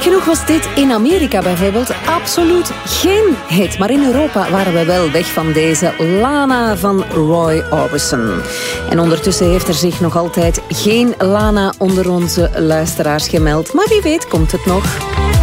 Gek genoeg was dit in Amerika bijvoorbeeld absoluut geen hit. Maar in Europa waren we wel weg van deze Lana van Roy Orbison. En ondertussen heeft er zich nog altijd geen Lana onder onze luisteraars gemeld. Maar wie weet komt het nog.